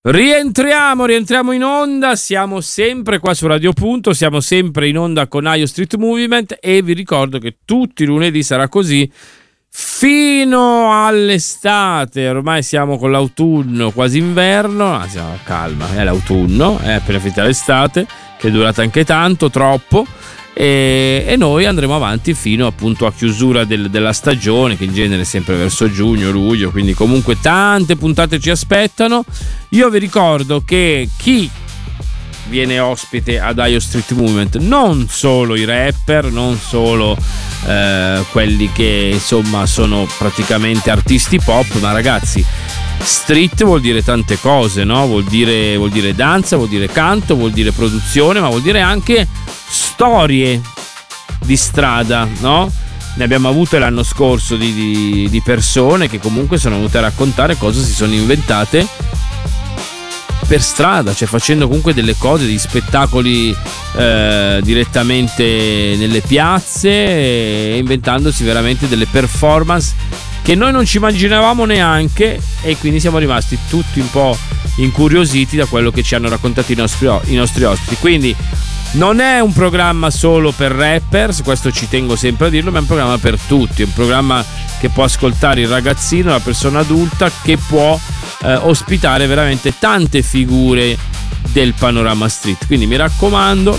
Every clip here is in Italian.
Rientriamo in onda, siamo sempre qua su Radio Punto, siamo sempre in onda con Aio Street Movement e vi ricordo che tutti i lunedì sarà così fino all'estate. Ormai siamo con l'autunno, quasi inverno, calma, è l'autunno, è appena finita l'estate, che è durata anche tanto, troppo. E noi andremo avanti fino appunto a chiusura della stagione, che in genere è sempre verso giugno, luglio, quindi comunque tante puntate ci aspettano. Io vi ricordo che chi viene ospite ad Aio Street Movement, non solo i rapper, non solo quelli che insomma sono praticamente artisti pop, ma ragazzi, street vuol dire tante cose, no? Vuol dire danza, vuol dire canto, vuol dire produzione, ma vuol dire anche storie di strada, no? Ne abbiamo avute l'anno scorso di persone che comunque sono venute a raccontare cosa si sono inventate per strada, cioè facendo comunque delle cose, degli spettacoli direttamente nelle piazze e inventandosi veramente delle performance che noi non ci immaginavamo neanche, e quindi siamo rimasti tutti un po' incuriositi da quello che ci hanno raccontato i nostri ospiti. Quindi non è un programma solo per rappers, questo ci tengo sempre a dirlo, ma è un programma per tutti, è un programma che può ascoltare il ragazzino, la persona adulta, che può ospitare veramente tante figure del panorama street. Quindi mi raccomando,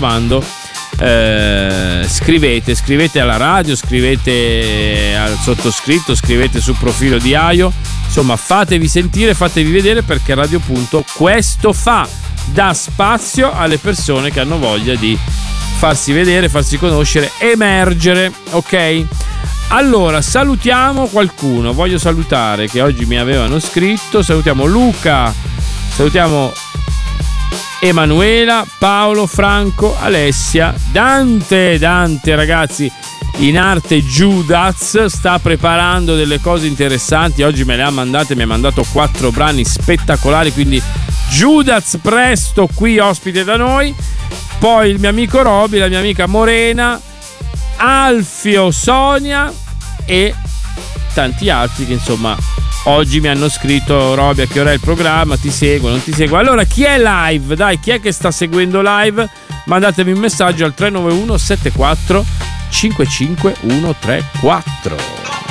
scrivete alla radio, scrivete al sottoscritto, scrivete sul profilo di Aio, insomma fatevi sentire, fatevi vedere, perché Radio Punto questo fa, dà spazio alle persone che hanno voglia di farsi vedere, farsi conoscere, emergere, ok? Allora salutiamo qualcuno, voglio salutare, che oggi mi avevano scritto, salutiamo Luca, salutiamo Emanuela, Paolo, Franco, Alessia, Dante ragazzi, in arte Giudaz sta preparando delle cose interessanti, oggi me le ha mandate, mi ha mandato 4 brani spettacolari, quindi Giudaz presto qui ospite da noi. Poi il mio amico Roby, la mia amica Morena, Alfio, Sonia e tanti altri che insomma oggi mi hanno scritto: Roby, a che ora è il programma? Ti seguo, non ti seguo? Allora chi è live? Dai, chi è che sta seguendo live? Mandatemi un messaggio al 391 74 55134.